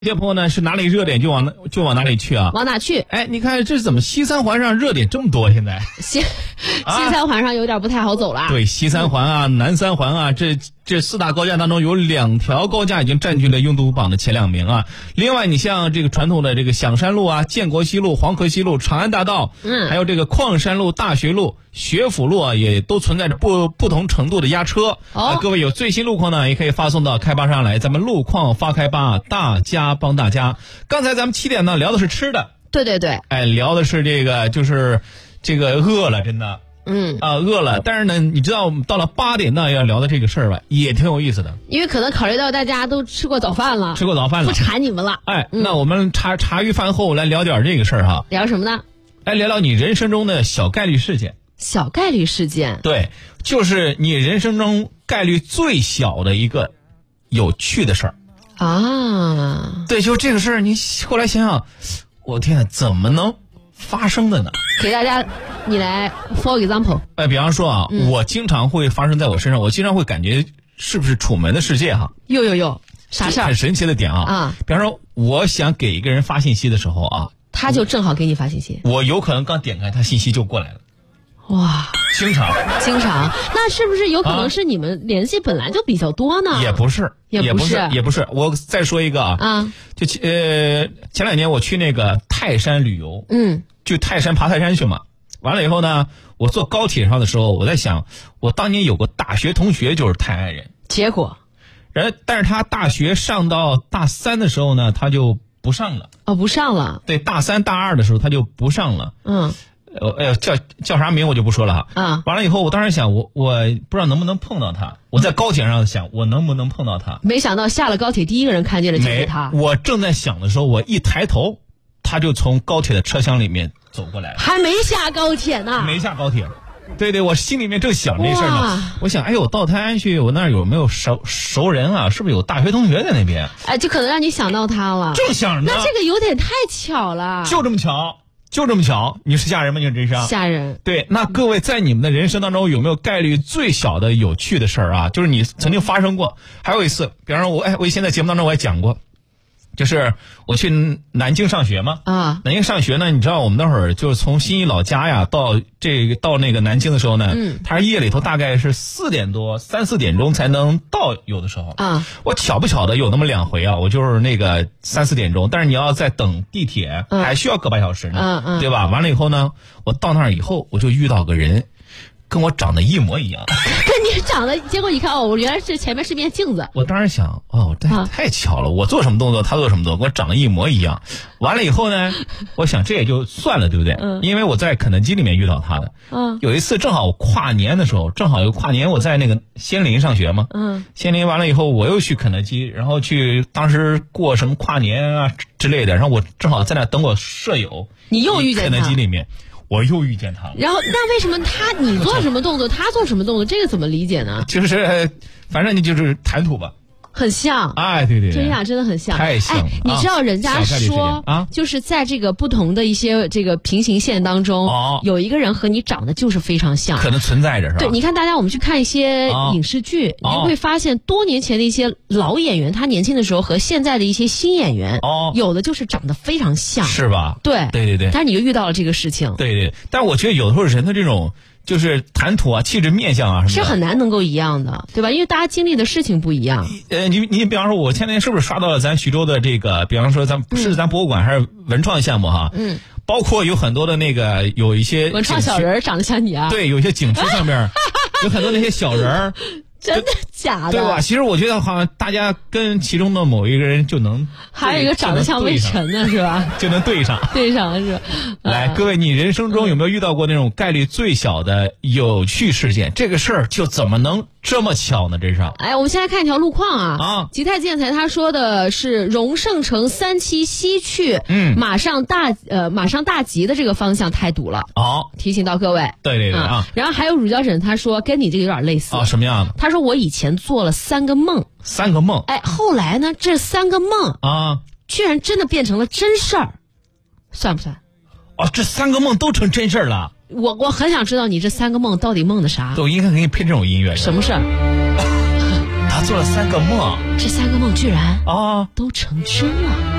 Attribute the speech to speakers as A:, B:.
A: 有些朋友呢是哪里热点就往哪里去啊？
B: 往哪去？
A: 哎，你看这是怎么西三环上热点这么多？现在
B: 西三环上有点不太好走了。
A: 对，西三环啊、南三环啊，这四大高架当中有2条高架已经占据了拥堵榜的前2名啊。另外，你像这个传统的这个响山路啊、建国西路、黄河西路、长安大道，还有这个矿山路、大学路、学府路啊，也都存在着不同程度的压车。各位有最新路况呢，也可以发送到开吧上来，咱们路况发开吧，大家帮大家。刚才咱们7点呢聊的是吃的，
B: 对对对，
A: 哎，聊的是这个就是这个饿了，真的。饿了，但是呢，你知道到了8点呢要聊的这个事儿吧，也挺有意思的。
B: 因为可能考虑到大家都吃过早饭了，不馋你们了。
A: 哎，那我们茶余饭后来聊点这个事儿哈。
B: 聊什么呢？
A: 来聊聊你人生中的小概率事件。
B: 小概率事件？对，
A: 就是你人生中概率最小的一个有趣的事儿
B: 啊。
A: 对，就这个事儿，你后来想想，我天，怎么能发生的呢？
B: 给大家，你来 for example。
A: 比方说啊，我经常会发生在我身上，我经常会感觉是不是楚门的世界哈？
B: 有，啥事儿？
A: 很神奇的点啊！比方说，我想给一个人发信息的时候啊，
B: 他就正好给你发信息，
A: 我有可能刚点开，他信息就过来了。
B: 哇，
A: 经常，
B: 那是不是有可能是你们联系本来就比较多呢？
A: 也不是。我再说一个啊，就前2年我去那个泰山旅游，去泰山爬泰山去嘛。完了以后呢，我坐高铁上的时候，我在想，我当年有个大学同学就是泰安人，
B: 结果，
A: 但是他大学上到大3的时候呢，他就不上了。
B: 不上了。
A: 对，大3、大2的时候他就不上了。叫啥名我就不说了哈。完了以后，我当时想，我不知道能不能碰到他。我在高铁上想，我能不能碰到他？
B: 没想到下了高铁，第一个人看见了就是他。
A: 我正在想的时候，我一抬头，他就从高铁的车厢里面走过来了。
B: 还没下高铁呢。
A: 没下高铁。对，我心里面正想这事儿呢。我想，我到泰安去，我那儿有没有熟人啊？是不是有大学同学在那边？
B: 就可能让你想到他了。
A: 正想着。
B: 那这个有点太巧了。
A: 就这么巧，你是吓人吗？你真是
B: 吓人。对，
A: 那各位在你们的人生当中有没有概率最小的有趣的事儿啊？就是你曾经发生过。还有一次，比方说我以前在节目当中我也讲过，就是我去南京上学嘛。南京上学呢，你知道我们那会儿就是从新一老家呀到那个南京的时候呢，它是夜里头大概是3、4点钟才能到，有的时候我巧不巧的有那么2回啊，我就是那个3、4点钟，但是你要在等地铁，还需要个半小时呢，对吧？完了以后呢，我到那儿以后，我就遇到个人，跟我长得一模一样。
B: 跟你长得，结果一看我原来是前面是面镜子。
A: 我当时想，这太巧了，我做什么动作，他做什么动作，跟我长得一模一样。完了以后呢，我想这也就算了，对不对？因为我在肯德基里面遇到他的。有一次正好我跨年的时候，我在那个仙林上学嘛。仙林完了以后，我又去肯德基，然后去当时过什么跨年啊之类的，然后我正好在那等我舍友。
B: 你又遇见他？
A: 肯德基里面。我又遇见他了。
B: 然后那为什么你做什么动作，他做什么动作，这个怎么理解呢？
A: 就是反正你就是谈吐吧。
B: 很像。
A: 对，
B: 真呀，真的很像。
A: 太像了。
B: 你知道人家说就是在这个不同的一些这个平行线当中，有一个人和你长得就是非常像，
A: 可能存在着是吧？
B: 对，你看我们去看一些影视剧，你就会发现多年前的一些老演员，他年轻的时候和现在的一些新演员，有的就是长得非常像，
A: 是吧？
B: 对。但是你就遇到了这个事情。
A: 对，但我觉得有的时候人的这种就是谈吐啊、气质、面相啊什么的，
B: 是很难能够一样的，对吧？因为大家经历的事情不一样。
A: 你比方说，我前天是不是刷到了咱徐州的这个，比方说咱博物馆还是文创项目哈？包括有很多的那个有一些
B: 文创小人长得像你啊？
A: 对，有一些景区上面有很多那些小人儿。
B: 真的假的？
A: 对吧？其实我觉得好像大家跟其中的某一个人就能，
B: 还有一个长得像魏晨的是吧？
A: 就能对上
B: 是吧？
A: 来，各位，你人生中有没有遇到过那种概率最小的有趣事件？这个事儿就怎么能这么巧呢？这是。
B: 我们先来看一条路况啊。吉泰建材他说的是荣盛城3期西去，马上大吉的这个方向太堵了。提醒到各位。
A: 对
B: 然后还有乳胶枕他说跟你这个有点类似。
A: 什么样的？
B: 他说我以前做了3个梦。
A: 3个梦。
B: 后来呢，这3个梦居然真的变成了真事儿，算不算？
A: 这3个梦都成真事儿了。
B: 我很想知道你这3个梦到底梦的啥。
A: 我应该给你配这种音乐。
B: 什么事儿？
A: 他做了3个梦，
B: 这3个梦居然都成真了。